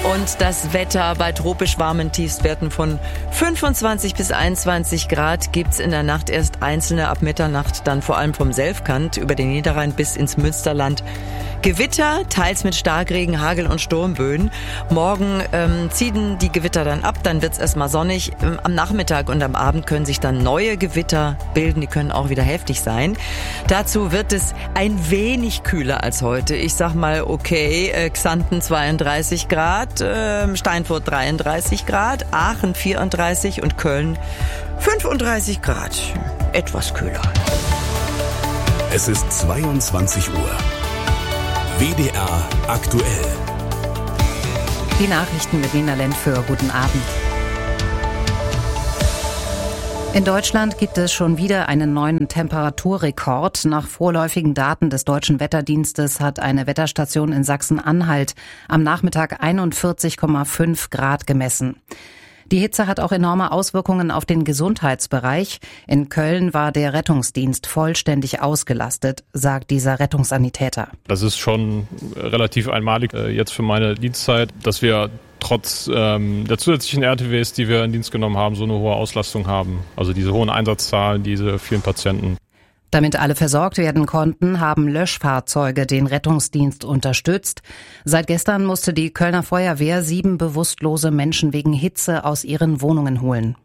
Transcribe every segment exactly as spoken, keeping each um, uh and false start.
Und das Wetter bei tropisch warmen Tiefstwerten von fünfundzwanzig bis einundzwanzig Grad gibt's in der Nacht erst einzelne, ab Mitternacht dann vor allem vom Selfkant über den Niederrhein bis ins Münsterland. Gewitter, teils mit Starkregen, Hagel und Sturmböen. Morgen ähm, ziehen die Gewitter dann ab, dann wird's erstmal sonnig. Ähm, am Nachmittag und am Abend können sich dann neue Gewitter bilden, die können auch wieder heftig sein. Dazu wird es ein wenig kühler als heute. Ich sag mal, okay, äh, Xanten zweiunddreißig Grad, äh, Steinfurt dreiunddreißig Grad, Aachen vierunddreißig und Köln fünfunddreißig Grad. Etwas kühler. Es ist zweiundzwanzig Uhr. W D R aktuell. Die Nachrichten mit Nina Lentföhr. Guten Abend. In Deutschland gibt es schon wieder einen neuen Temperaturrekord. Nach vorläufigen Daten des Deutschen Wetterdienstes hat eine Wetterstation in Sachsen-Anhalt am Nachmittag einundvierzig Komma fünf Grad gemessen. Die Hitze hat auch enorme Auswirkungen auf den Gesundheitsbereich. In Köln war der Rettungsdienst vollständig ausgelastet, sagt dieser Rettungssanitäter. Das ist schon relativ einmalig äh, jetzt für meine Dienstzeit, dass wir trotz ähm, der zusätzlichen R T Ws, die wir in Dienst genommen haben, so eine hohe Auslastung haben. Also diese hohen Einsatzzahlen, diese vielen Patienten. Damit alle versorgt werden konnten, haben Löschfahrzeuge den Rettungsdienst unterstützt. Seit gestern musste die Kölner Feuerwehr sieben bewusstlose Menschen wegen Hitze aus ihren Wohnungen holen.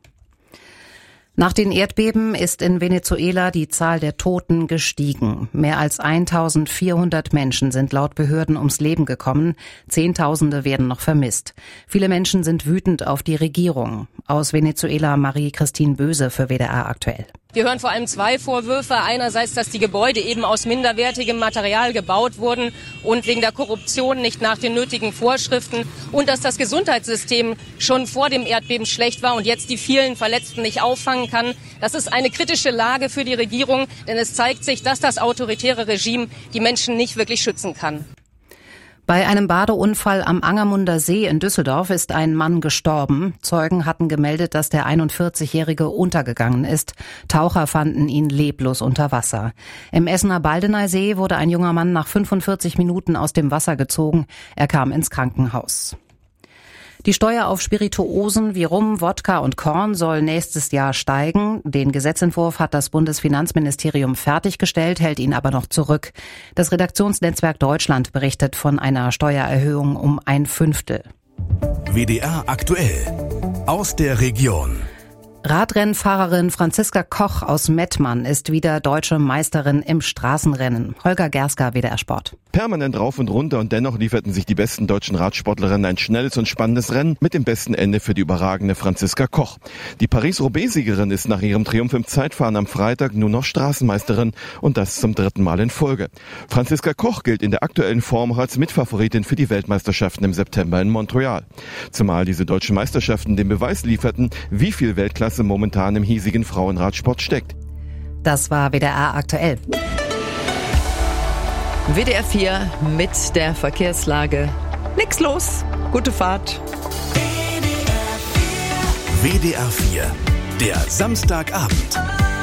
Nach den Erdbeben ist in Venezuela die Zahl der Toten gestiegen. Mehr als eintausendvierhundert Menschen sind laut Behörden ums Leben gekommen. Zehntausende werden noch vermisst. Viele Menschen sind wütend auf die Regierung. Aus Venezuela Marie-Christine Böse für W D R aktuell. Wir hören vor allem zwei Vorwürfe. Einerseits, dass die Gebäude eben aus minderwertigem Material gebaut wurden und wegen der Korruption nicht nach den nötigen Vorschriften. Und dass das Gesundheitssystem schon vor dem Erdbeben schlecht war und jetzt die vielen Verletzten nicht auffangen kann. Das ist eine kritische Lage für die Regierung, denn es zeigt sich, dass das autoritäre Regime die Menschen nicht wirklich schützen kann. Bei einem Badeunfall am Angermunder See in Düsseldorf ist ein Mann gestorben. Zeugen hatten gemeldet, dass der einundvierzigjährige untergegangen ist. Taucher fanden ihn leblos unter Wasser. Im Essener Baldener See wurde ein junger Mann nach fünfundvierzig Minuten aus dem Wasser gezogen. Er kam ins Krankenhaus. Die Steuer auf Spirituosen wie Rum, Wodka und Korn soll nächstes Jahr steigen. Den Gesetzentwurf hat das Bundesfinanzministerium fertiggestellt, hält ihn aber noch zurück. Das Redaktionsnetzwerk Deutschland berichtet von einer Steuererhöhung um ein Fünftel. W D R aktuell. Aus der Region. Radrennfahrerin Franziska Koch aus Mettmann ist wieder deutsche Meisterin im Straßenrennen. Holger Gerska, W D R Sport. Permanent rauf und runter und dennoch lieferten sich die besten deutschen Radsportlerinnen ein schnelles und spannendes Rennen mit dem besten Ende für die überragende Franziska Koch. Die Paris-Roubaix-Siegerin ist nach ihrem Triumph im Zeitfahren am Freitag nun noch Straßenmeisterin und das zum dritten Mal in Folge. Franziska Koch gilt in der aktuellen Form auch als Mitfavoritin für die Weltmeisterschaften im September in Montreal. Zumal diese deutschen Meisterschaften den Beweis lieferten, wie viel Weltklasse momentan im hiesigen Frauenradsport steckt. Das war W D R aktuell. W D R vier mit der Verkehrslage. Nix los. Gute Fahrt. W D R vier, der Samstagabend.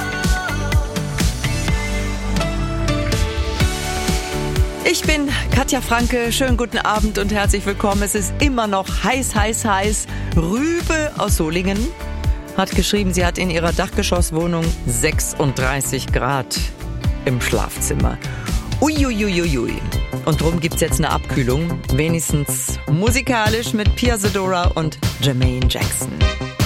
Ich bin Katja Franke. Schönen guten Abend und herzlich willkommen. Es ist immer noch heiß, heiß, heiß. Rübe aus Solingen hat geschrieben, sie hat in ihrer Dachgeschosswohnung sechsunddreißig Grad im Schlafzimmer. Uiuiuiui. Und drum gibt's jetzt eine Abkühlung, wenigstens musikalisch mit Pia Zadora und Jermaine Jackson.